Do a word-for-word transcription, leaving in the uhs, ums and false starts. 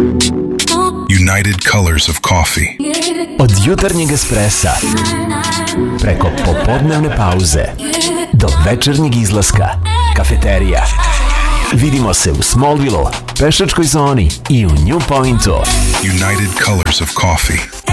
United Colors of Coffee. Od jutarnjeg espressa preko popodnevne pauze do večernjeg izlaska, kafeterija. Vidimo se u Smallville, pešačkoj zoni i u New Pointu. United Colors of Coffee.